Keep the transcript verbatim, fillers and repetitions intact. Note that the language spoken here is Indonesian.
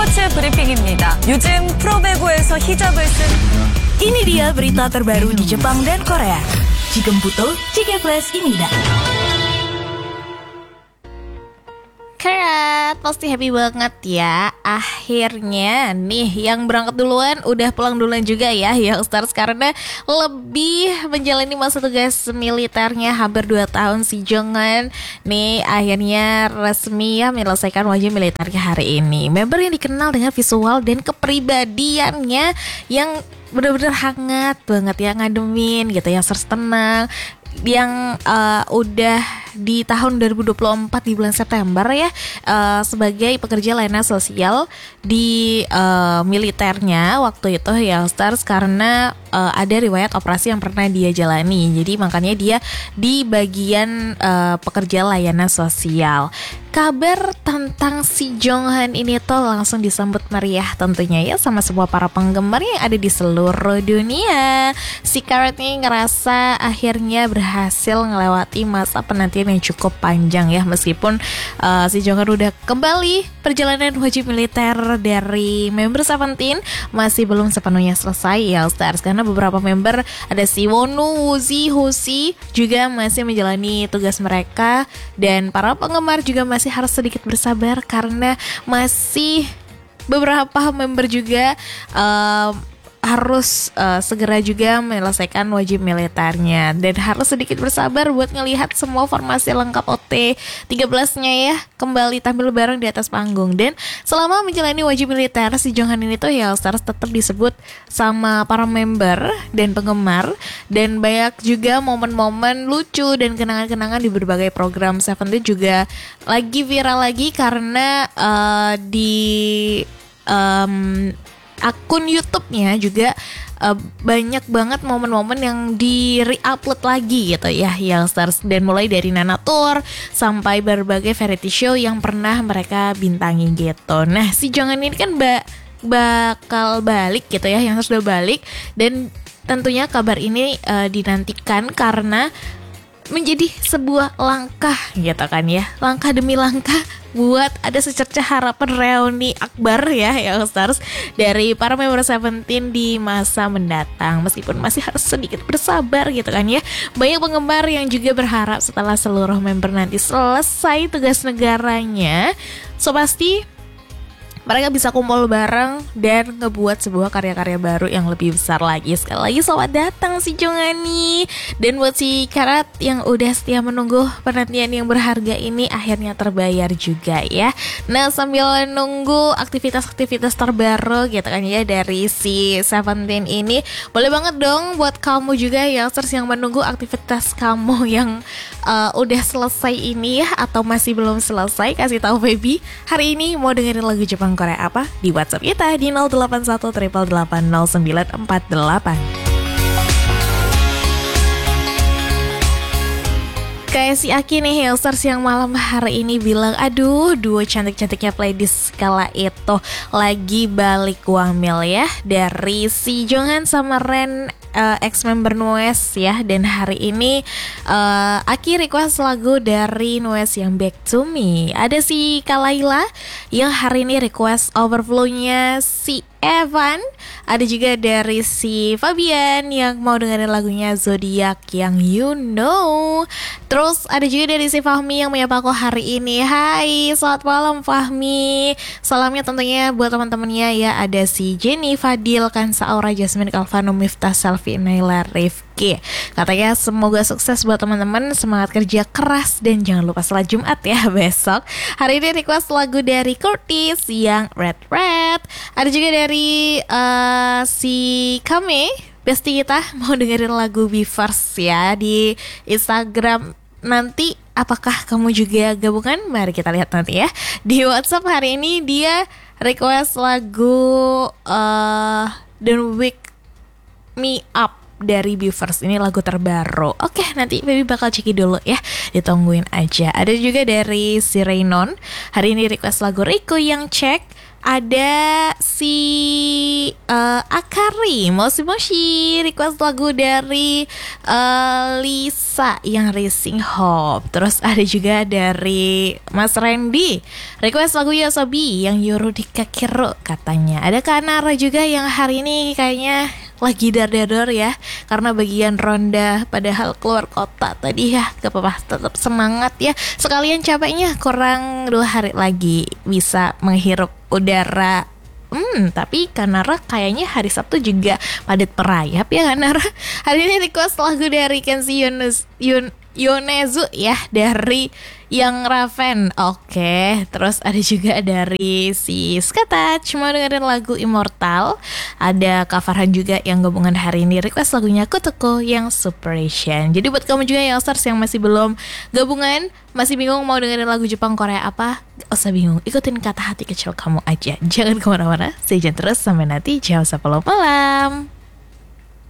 스포츠 브리핑입니다. 요즘 프로배구에서 히잡을 쓴 Ini dia berita terbaru di Jepang dan Korea. Jigem-buto, Jigeflash-입니다. Kerat, pasti happy banget ya. Akhirnya nih yang berangkat duluan udah pulang duluan juga ya Youngsters, karena lebih menjalani masa tugas militernya hampir dua tahun si Jonghan. Nih akhirnya resmi ya menyelesaikan wajib militernya hari ini. Member yang dikenal dengan visual dan kepribadiannya yang bener-bener hangat banget ya, ngademin gitu ya, serta tenang, yang uh, udah di tahun dua ribu dua puluh empat di bulan September ya uh, sebagai pekerja layanan sosial di uh, militernya waktu itu Youngsters, karena uh, ada riwayat operasi yang pernah dia jalani, jadi makanya dia di bagian uh, pekerja layanan sosial. Kabar tentang si Jonghan ini tuh langsung disambut meriah tentunya ya sama semua para penggemar yang ada di seluruh dunia. Si Karat nih ngerasa akhirnya berhasil ngelewati masa penantian yang cukup panjang ya, meskipun uh, si Jonghan udah kembali perjalanan wajib militer dari member Seventeen masih belum sepenuhnya selesai ya Stars, karena beberapa member ada si Wonu, Woozi, Hoshi juga masih menjalani tugas mereka, dan para penggemar juga masih masih harus sedikit bersabar karena masih beberapa member juga uh, harus uh, segera juga menyelesaikan wajib militernya, dan harus sedikit bersabar buat ngelihat semua formasi lengkap O T tiga belas-nya ya kembali tampil bareng di atas panggung. Dan selama menjalani wajib militer, si Jonghan ini tuh ya Stars tetap disebut sama para member dan penggemar, dan banyak juga momen-momen lucu dan kenangan-kenangan di berbagai program Seventeen juga lagi viral lagi, karena uh, di um, akun YouTube-nya juga uh, banyak banget momen-momen yang di re-upload lagi gitu ya Youngsters, dan mulai dari Nana Tour sampai berbagai variety show yang pernah mereka bintangi gitu. Nah si Jonghan ini kan ba- bakal balik gitu ya, yang sudah balik, dan tentunya kabar ini uh, dinantikan karena menjadi sebuah langkah gitu kan ya, langkah demi langkah buat ada secercah harapan reuni akbar ya Youngsters dari para member Seventeen di masa mendatang, meskipun masih harus sedikit bersabar gitu kan ya. Banyak penggemar yang juga berharap setelah seluruh member nanti selesai tugas negaranya, so pasti mereka bisa kumpul bareng dan ngebuat sebuah karya-karya baru yang lebih besar lagi. Sekali lagi selamat datang si Jonghan nih. Dan buat si Karat yang udah setia menunggu penantian yang berharga ini akhirnya terbayar juga ya. Nah sambil nunggu aktivitas-aktivitas terbaru gitu kan ya dari si Seventeen ini, boleh banget dong buat kamu juga Youngsters yang menunggu aktivitas kamu yang uh, udah selesai ini ya, atau masih belum selesai, kasih tahu baby hari ini mau dengerin lagu Jepang Korea apa di WhatsApp kita di nol delapan satu delapan delapan nol sembilan empat delapan. Kayak si Aki nih Youngsters yang malam hari ini bilang, aduh duo cantik-cantiknya playlist kala itu lagi balik wamil ya, dari si Jonghan sama Ren uh, ex-member Noes ya. Dan hari ini uh, Aki request lagu dari Noes yang Back to Me. Ada si Kalaila yang hari ini request Overflow-nya si Evan. Ada juga dari si Fabian yang mau dengerin lagunya Zodiac yang You Know. Terus ada juga dari si Fahmi yang menyapa aku hari ini. Hai, selamat malam Fahmi. Salamnya tentunya buat teman-temannya ya. Ada si Jenny, Fadil, Kansa, Aura, Jasmine, Kalvano, Miftah, Selfie, Naila, Rifki. Katanya semoga sukses buat teman-teman, semangat kerja keras, dan jangan lupa salat Jumat ya besok. Hari ini request lagu dari Curtis yang Red Red. Ada juga dari uh, si Kame, bestie kita, mau dengerin lagu Be First ya di Instagram. Nanti apakah kamu juga gabungan? Mari kita lihat nanti ya. Di WhatsApp hari ini dia request lagu uh, Don't Wake Me Up dari BE:FIRST. Ini lagu terbaru. Oke, nanti Baby bakal cekin dulu ya. Ditungguin aja. Ada juga dari si Raynon. Hari ini request lagu Rico yang cek. Ada si uh, Akari Moshi Moshi request lagu dari uh, Lisa yang Racing Hope. Terus ada juga dari Mas Randy request lagu Yosobi yang Yorodika Kiro katanya. Ada Kanara juga yang hari ini kayaknya lagi dar-dar ya karena bagian ronda padahal keluar kota tadi ya. Gak apa-apa, tetap semangat ya. Sekalian capeknya kurang dua hari lagi bisa menghirup udara. Hmm, tapi Kanara kayaknya hari Sabtu juga padat perayap ya Kanara. Hari ini request lagu dari Kenshi Yonezu, Yon, Yonezu ya dari yang Raven. Oke, terus ada juga dari si Skatach mau dengerin lagu Immortal. Ada Kak Farhan juga yang gabungan hari ini request lagunya Kotoko yang Superation. Jadi buat kamu juga yang stars yang masih belum gabungan, masih bingung mau dengerin lagu Jepang Korea apa, gak usah bingung, ikutin kata hati kecil kamu aja. Jangan kemana-mana, stay tune terus sampai nanti jam sepuluh malam.